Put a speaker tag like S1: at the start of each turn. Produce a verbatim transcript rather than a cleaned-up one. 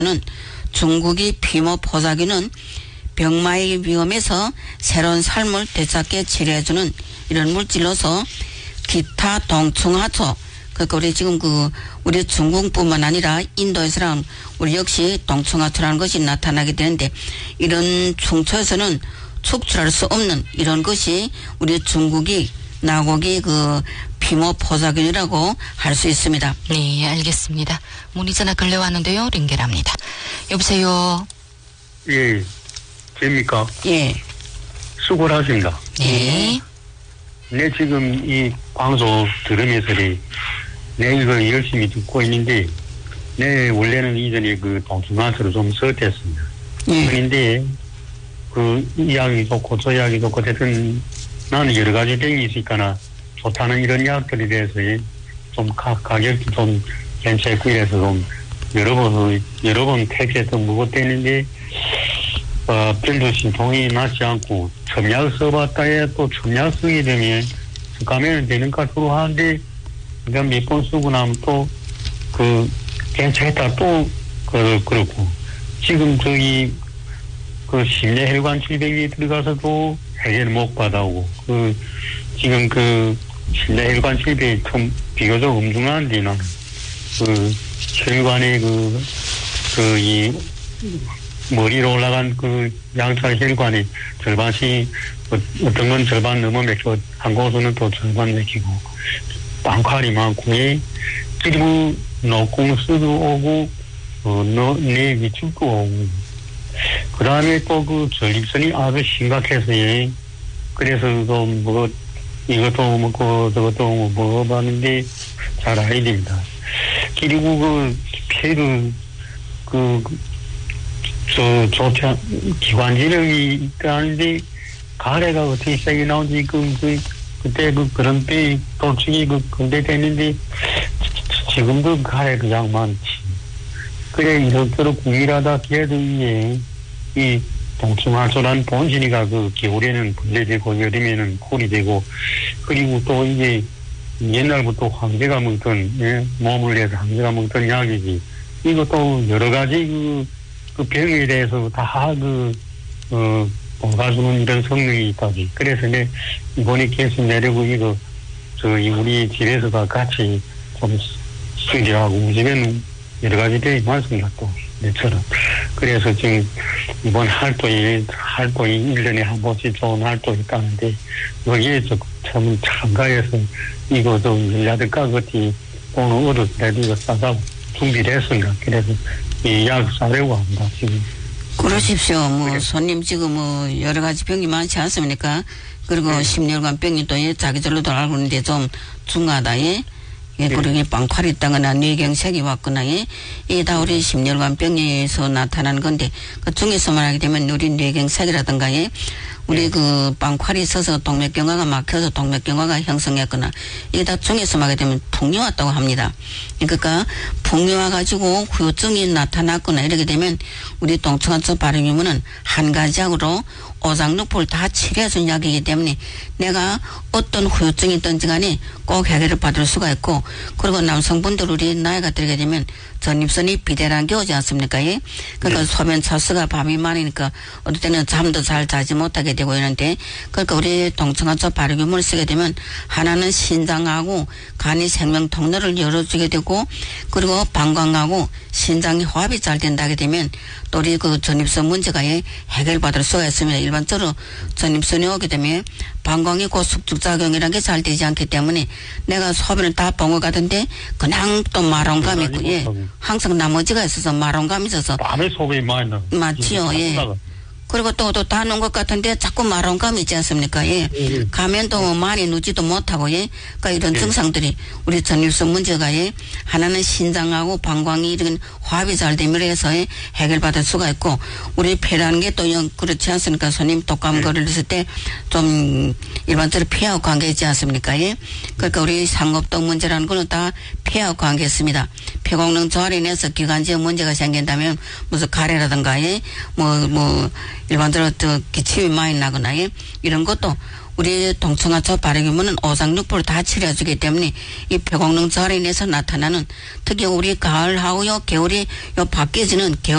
S1: 중국이 피모 포자균은 병마의 위험에서 새로운 삶을 되찾게 치료해주는 이런 물질로서 기타 동충하초, 그러니까 우리 지금 그 우리 중국뿐만 아니라 인도에서랑 우리 역시 동충하초라는 것이 나타나게 되는데, 이런 충초에서는 축출할 수 없는 이런 것이 우리 중국이 나고기 그 피모 포자균이라고 할 수 있습니다.
S2: 네, 알겠습니다. 문의 전화 걸려왔는데요. 연결합니다. 여보세요.
S3: 예, 됩니까?
S1: 예.
S3: 수고를 하십니다.
S2: 네.
S3: 내 지금 이 방송 들으면서 내 이거 열심히 듣고 있는데, 내 원래는 이전에 그 동충하초를 좀 썼댔습니다.
S1: 예.
S3: 그런데 그 이야기 좋고 저 이야기 좋고 어쨌든 나는 여러 가지 병이 있으니까 좋다는 이런 약들에 대해서 좀 가, 가격이 좀 괜찮고 이래서 좀 여러 번 여러 번 택해서 먹었대는데 어, 별로 신통이 나지 않고 첨약 써봤다 해 또 첨약 쓰게 되면 가면 되는가 서로 하는데 그냥 몇 번 쓰고 나면 또 그 괜찮다 또 그 그렇고 지금 저기 그 심내혈관 질병이 들어가서도 해결 못 받아오고 그 지금 그 심내혈관 질병이 좀 비교적 엄중한데 나는 그 혈관에 그 그 이 머리로 올라간 그 양차 혈관이 절반씩 어떤 건 절반 넘어 맥히고 한 곳은 또 절반 맥히고 빵칼이 많고 그리고 노공수도 오고 어, 너, 내 위축도 오고 그 다음에 또 그 전립선이 아주 심각해서 예. 그래서 좀 뭐 이것도 먹고 저것도 먹어봤는데 잘 알아야 됩니다. 그리고 그 폐를 그 저 조차 기관지력이 있다는데 가래가 어떻게 시작이 나오는지 그, 그 그때 그 그런 때 돌축이 그 근데 됐는데 지금도 가래 그냥 많지. 그래 이렇도록 구일하다 그래도 이게 이 동충하초란 본신이가 그 겨울에는 벌레되고 여름에는 콜이 되고 그리고 또 이게 옛날부터 황제가 먹던 예, 몸을 내서 황제가 먹던 약이지. 이것도 여러 가지 그, 그 병에 대해서 다 그 어 도와주는 이런 성능이 있다지. 그래서 내 이번에 계속 내려고 이거 저희 우리 집에서가 같이 좀 수리하고 우리 집에는 여러 가지 병이 많습니다 또 내처럼. 그래서 지금 이번 활동이 활동이 일 년에 한 번씩 좋은 활동이 있다는데 여기에 참 참가해서 이거 좀 일야들 까거티 오늘 어렸을 때 이거 싸서 준비를 했습니다. 그래서 이 약 사려고 합니다 지금.
S1: 그러십시오. 뭐 손님 지금 뭐 여러 가지 병이 많지 않습니까? 그리고 네. 심혈관 병이 또 예, 자기절로도 알고 있는데 좀 중하다 예. 예, 네. 그러게 빵칼이 있다거나 뇌경색이 왔거나 예. 이게 다 우리 심혈관 병에서 나타나는 건데 그 중에서 말하게 되면 우리 뇌경색이라든가 예. 우리 네. 그 빵칼이 있어서 동맥경화가 막혀서 동맥경화가 형성했거나 이게 다 중에서 말하게 되면 풍뇨 왔다고 합니다. 그러니까 풍뇨 와가지고 후유증이 나타났거나 이렇게 되면 우리 동충하초 발효유무는 한 가지 약으로 오장육부를 다 치료해준 약이기 때문에 내가 어떤 후유증이 있든지 간에 꼭 해결을 받을 수가 있고 그리고 남성분들 우리 나이가 들게 되면 전립선이 비대라는 게 오지 않습니까? 예? 그러니까 네. 소변 차수가 밤이 많으니까 어떨 때는 잠도 잘 자지 못하게 되고 있는데 그러니까 우리 동충하초 발효유무를 쓰게 되면 하나는 신장하고 간이 생명 통로를 열어주게 되고 그리고 방광하고 신장이 호흡이 잘 된다게 되면 또 우리 그 전립선 문제가 예, 해결받을 수가 있습니다. 일반적으로 전립선이 오게 되면 방광이 곧 숙축작용이라는 게 잘 되지 않기 때문에 내가 소변을 다 본 것 같은데 그냥 또 마롱감이 있고 예. 항상 나머지가 있어서 마롱감이 있어서
S3: 밤에 소변이 많이 나.
S1: 맞지요. 예. 그리고 또, 또 다 놓은 것 같은데 자꾸 마롱감이 있지 않습니까? 예. 예. 가면도 뭐 많이 누지도 못하고, 예. 그러니까 이런 예. 증상들이 우리 전립선 문제가, 예. 하나는 신장하고 방광이 이런 화합이 잘 되면 해서 예. 해결받을 수가 있고, 우리 폐라는 게 또 그렇지 않습니까? 손님 독감 예. 걸렸을 때 좀 일반적으로 폐하고 관계 있지 않습니까? 예. 그러니까 우리 상업동 문제라는 거는 다 폐하고 관계 있습니다. 폐功能 저하로 인해서 기관지에 문제가 생긴다면 무슨 가래라든가, 예. 뭐, 뭐, 일반적으로 또 기침이 많이 나거나 예? 이런 것도 우리 동청하초 발행이면은 오상육부를 다 치료해주기 때문에 이 폐공능증으로 인해서 나타나는 특히 우리 가을하고요 겨울이 요 바뀌어지는 겨울